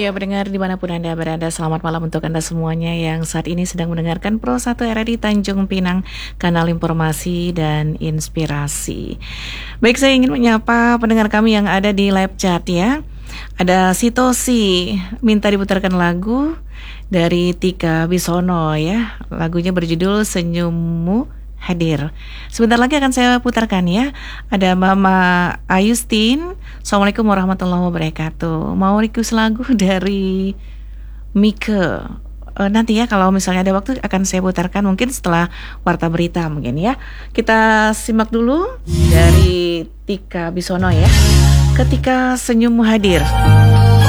Ya, pendengar dimanapun Anda berada, selamat malam untuk Anda semuanya yang saat ini sedang mendengarkan Pro 1 RRI Tanjung Pinang, kanal informasi dan inspirasi. Baik, saya ingin menyapa pendengar kami yang ada di live chat ya. Ada Sitosi, minta diputarkan lagu dari Tika Bisono ya. Lagunya berjudul Senyummu Hadir. Sebentar lagi akan saya putarkan ya. Ada Mama Ayustin. Assalamualaikum warahmatullahi wabarakatuh. Mau request lagu dari Mike. Nanti ya kalau misalnya ada waktu akan saya putarkan mungkin setelah warta berita mungkin ya. Kita simak dulu dari Tika Bisono ya. Ketika Senyummu Hadir.